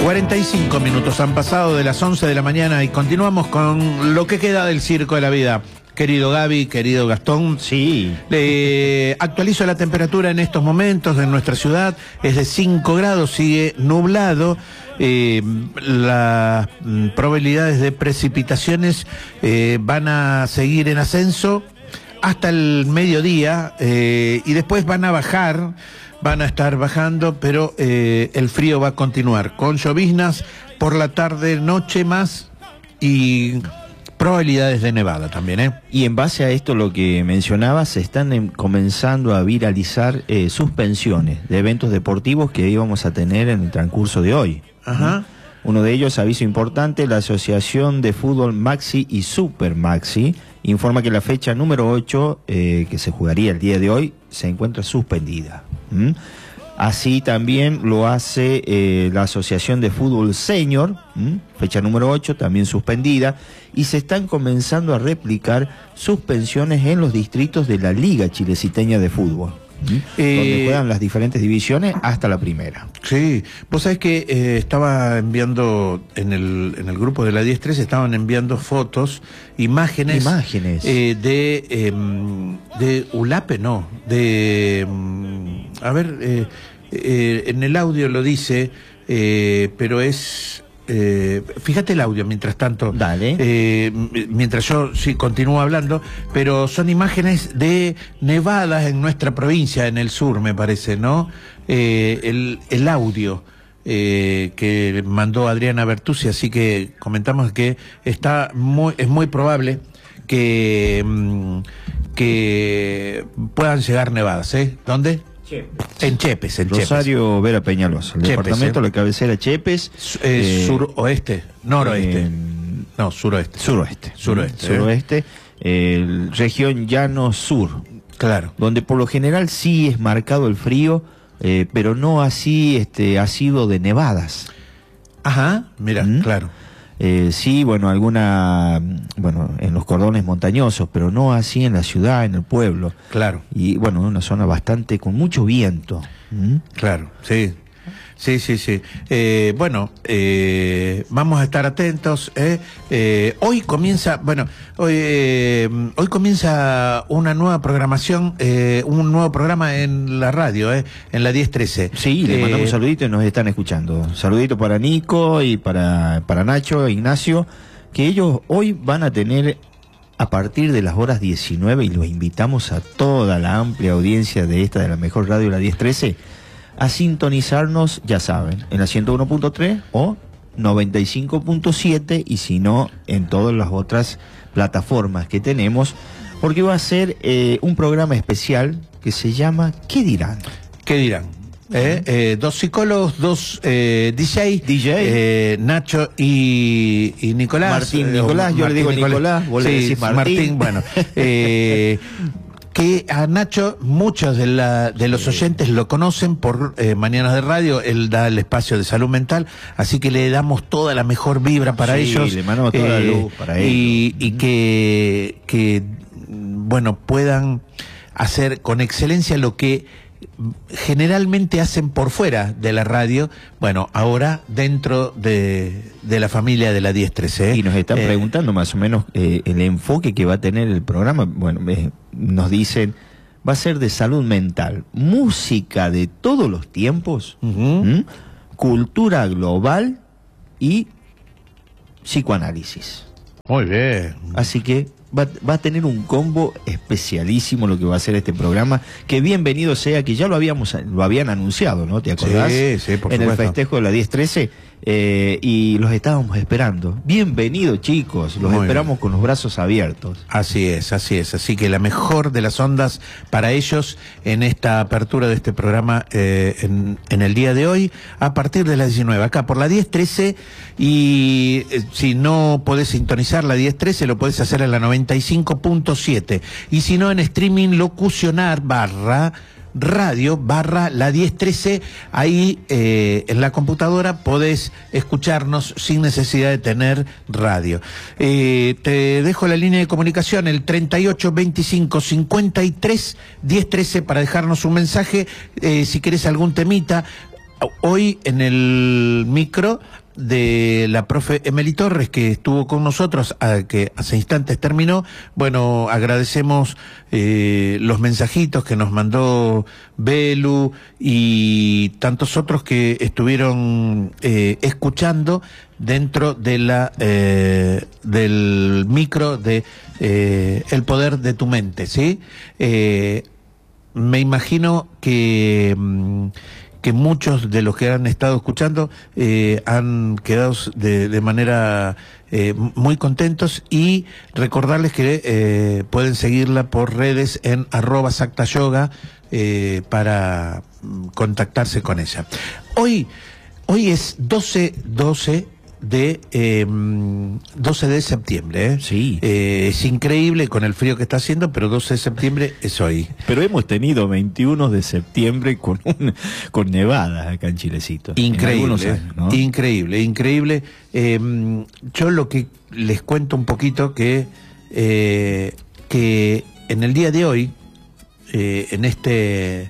45 minutos han pasado de las 11 de la mañana y continuamos con lo que queda del circo de la vida. Querido Gaby, querido Gastón. Sí. Actualizo la temperatura en estos momentos en nuestra ciudad. Es de 5 grados, sigue nublado. Las probabilidades de precipitaciones van a seguir en ascenso hasta el mediodía y después van a bajar. Van a estar bajando, pero el frío va a continuar, con lloviznas por la tarde, noche más y probabilidades de nevada también, ¿eh? Y en base a esto, lo que mencionabas, se están comenzando a viralizar suspensiones de eventos deportivos que íbamos a tener en el transcurso de hoy. Ajá. Uno de ellos, aviso importante, la Asociación de Fútbol Maxi y Super Maxi informa que la fecha número 8, que se jugaría el día de hoy, se encuentra suspendida. Así también lo hace la Asociación de Fútbol Senior, fecha número 8, también suspendida, y se están comenzando a replicar suspensiones en los distritos de la Liga Chileciteña de Fútbol. Donde juegan las diferentes divisiones hasta la primera. Sí, vos sabés que estaba enviando en el grupo de la 10-13, estaban enviando fotos, imágenes de Ulape, no, en el audio lo dice, pero es... fíjate el audio mientras tanto. Dale. Mientras yo sí continúo hablando, pero son imágenes de nevadas en nuestra provincia, en el sur, me parece, ¿no? El audio que mandó Adriana Bertuzzi, así que comentamos que es muy probable que puedan llegar nevadas, ¿eh? ¿Dónde? Chepes. En Chepes, en Rosario Vera Peñalosa, el Chepes, departamento, la cabecera Chepes. Suroeste, noroeste. No, suroeste. Suroeste. Región Llano Sur. Claro. Donde por lo general sí es marcado el frío, pero no así ácido de nevadas. Ajá, mira, claro. Sí, bueno, en los cordones montañosos, pero no así en la ciudad, en el pueblo. Claro. Y bueno, una zona bastante con mucho viento. Claro, sí. Sí. Vamos a estar atentos. Hoy comienza, hoy comienza una nueva programación, un nuevo programa en la radio, en la 10-13. Sí, le mandamos un saludito y nos están escuchando. Saludito para Nico y para Nacho, Ignacio, que ellos hoy van a tener a partir de las horas 19, y los invitamos a toda la amplia audiencia de la mejor radio, la 10-13, a sintonizarnos, ya saben, en la 101.3 o 95.7, y si no, en todas las otras plataformas que tenemos, porque va a ser un programa especial que se llama ¿Qué dirán? ¿Qué dirán? Dos psicólogos, dos DJ, Nacho y Nicolás. Nicolás, yo le digo Nicolás, vos le decís Martín. Bueno, que a Nacho muchos de los oyentes lo conocen por Mañanas de Radio. Él da el espacio de salud mental, así que le damos toda la mejor vibra para ellos. Le mandamos toda la luz para ellos. Y que puedan hacer con excelencia lo que generalmente hacen por fuera de la radio, ahora dentro de la familia de la 10-13. Y nos están preguntando más o menos el enfoque que va a tener el programa. Nos dicen, va a ser de salud mental, música de todos los tiempos, cultura global y psicoanálisis. Muy bien. Así que va a tener un combo especialísimo lo que va a ser este programa, que bienvenido sea, que ya lo habían anunciado, ¿no? ¿Te acordás? Sí, por en supuesto. El festejo de la 10-13, y los estábamos esperando. Bienvenido, chicos, los esperamos con los brazos abiertos. Así es, así que la mejor de las ondas para ellos en esta apertura de este programa en el día de hoy, a partir de las 19, acá por la 10-13, y si no podés sintonizar la 10-13, lo podés hacer en la 95.7, y si no, en streaming locucionar radio la 1013, ahí en la computadora podés escucharnos sin necesidad de tener radio. Te dejo la línea de comunicación, el 38 25 53 1013, para dejarnos un mensaje, si querés algún temita. hoy en el micro de la profe Emily Torres, que estuvo con nosotros, que hace instantes terminó. Bueno, agradecemos los mensajitos que nos mandó Belu y tantos otros que estuvieron escuchando dentro de del micro de El Poder de tu Mente, ¿sí? Me imagino que muchos de los que han estado escuchando han quedado de manera muy contentos, y recordarles que pueden seguirla por redes en @SactaYoga para contactarse con ella. Hoy es 12 de 12 de septiembre, ¿eh? Sí. Es increíble con el frío que está haciendo, pero 12 de septiembre es hoy. Pero hemos tenido 21 de septiembre con nevadas acá en Chilecito. Increíble, años, ¿no? Increíble. Yo lo que les cuento un poquito que en el día de hoy, en este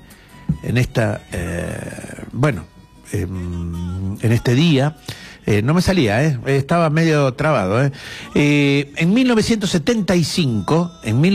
día, no me salía, estaba medio trabado. En 1975,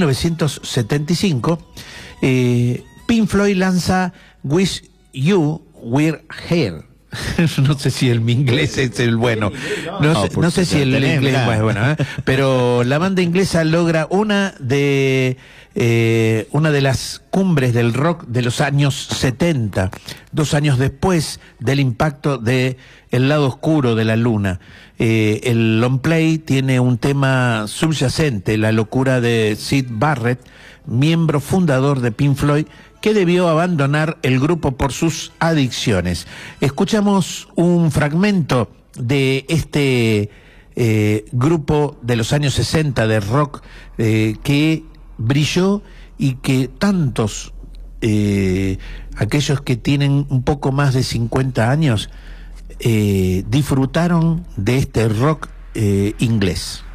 Pink Floyd lanza Wish You Were Here. No sé si el inglés es el bueno. No sé si el inglés es bueno, pero la banda inglesa logra una de las cumbres del rock de los años 70, 2 años después del impacto de El lado oscuro de la luna. El long play tiene un tema subyacente, la locura de Syd Barrett, miembro fundador de Pink Floyd, que debió abandonar el grupo por sus adicciones. Escuchamos un fragmento de este grupo de los años 60 de rock que brilló y que tantos, aquellos que tienen un poco más de 50 años, disfrutaron de este rock inglés.